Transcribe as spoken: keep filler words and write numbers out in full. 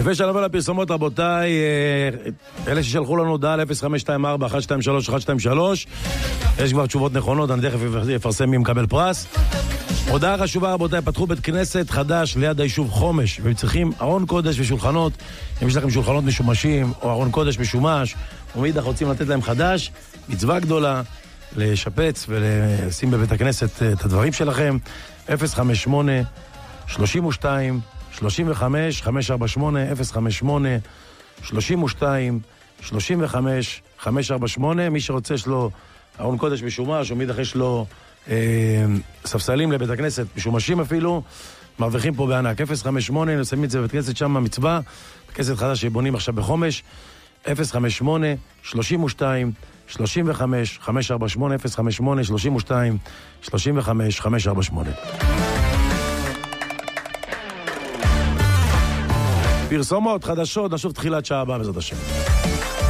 לפני שלב לפרסומות, רבותיי, אלה ששלחו לנו הודעה ל-אפס חמש שתיים ארבע אחת שתיים שלוש אחת שתיים שלוש, יש כבר תשובות נכונות, אני תכף אפרסם מי מקבל פרס. הודעה חשובה, רבותיי, פתחו בית כנסת חדש ליד היישוב חומש, והם צריכים ארון קודש ושולחנות. אם יש לכם שולחנות משומשים או ארון קודש משומש, ומאידך רוצים לתת להם חדש, מצווה גדולה לשפץ ולשים בבית הכנסת את הדברים שלכם. אפס חמש שמונה שלושים ושתיים שלושים וחמש חמש ארבע שמונה, אפס חמש שמונה שלושים ושתיים שלושים וחמש חמש ארבע שמונה. מי שרוצה יש לו ארון קודש משומש, או מאידך יש לו אה, ספסלים לבית הכנסת משומשים אפילו, מרוויחים פה בענק. אפס חמש שמונה, נשים את זה בבית כנסת שם המצווה, בית כנסת חדש שבונים עכשיו בחומש. אפס חמש שמונה שלושים ושתיים שלושים וחמש חמש ארבע שמונה, אפס חמש שמונה שלושים ושתיים שלושים וחמש חמש ארבע שמונה. פרסומות חדשות, נשוב תחילת שעה הבאה בעזרת השם.